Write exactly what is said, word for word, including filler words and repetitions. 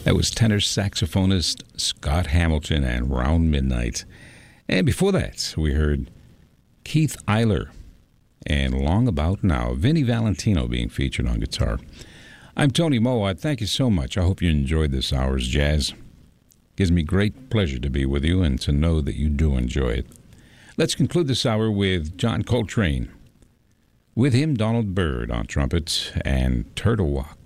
That was tenor saxophonist Scott Hamilton and Round Midnight. And before that, we heard Keith Eiler and Long About Now. Vinnie Valentino being featured on guitar. I'm Tony Mowat. Thank you so much. I hope you enjoyed this hour's jazz. Gives me great pleasure to be with you and to know that you do enjoy it. Let's conclude this hour with John Coltrane. With him, Donald Byrd on trumpet and Turtle Walk.